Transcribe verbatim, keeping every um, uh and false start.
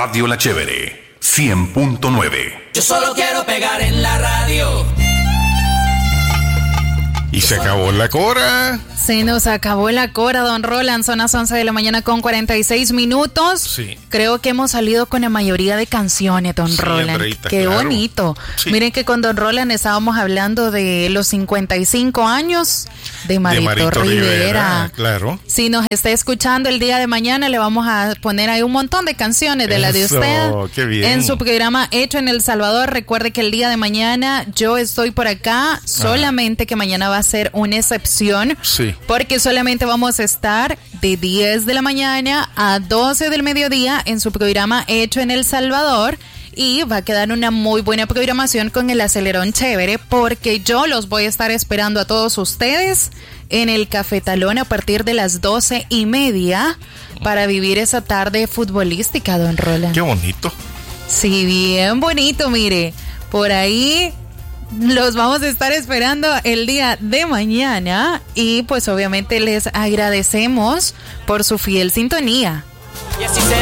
Radio La Chévere, cien punto nueve. Yo solo quiero pegar en la radio. Y se acabó la cora. Se nos acabó la cora, don Roland. Son las once de la mañana con cuarenta y seis minutos. Sí. Creo que hemos salido con la mayoría de canciones, don Sí, Roland. Andreita, Qué claro. bonito. Sí. Miren que con don Roland estábamos hablando de los cincuenta y cinco años de Marito, de Marito Rivera. Rivera. Claro. Si nos está escuchando el día de mañana, le vamos a poner ahí un montón de canciones de la de Eso, usted. qué bien. En su programa Hecho en El Salvador. Recuerde que el día de mañana yo estoy por acá, solamente que mañana va a ser una excepción. Sí. Porque solamente vamos a estar de diez de la mañana a doce del mediodía en su programa Hecho en El Salvador. Y va a quedar una muy buena programación con el acelerón chévere, porque yo los voy a estar esperando a todos ustedes en el Cafetalón a partir de las doce y media para vivir esa tarde futbolística, don Roland. Qué bonito. Sí, bien bonito, mire. Por ahí los vamos a estar esperando el día de mañana y pues obviamente les agradecemos por su fiel sintonía. Y así será.